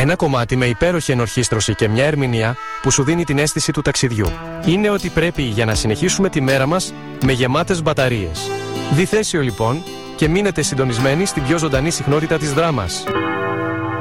Ένα κομμάτι με υπέροχη ενορχήστρωση και μια ερμηνεία που σου δίνει την αίσθηση του ταξιδιού. Είναι ότι πρέπει για να συνεχίσουμε τη μέρα μας με γεμάτες μπαταρίες. Διθέσιο λοιπόν και μείνετε συντονισμένοι στην πιο ζωντανή συχνότητα της δράμας.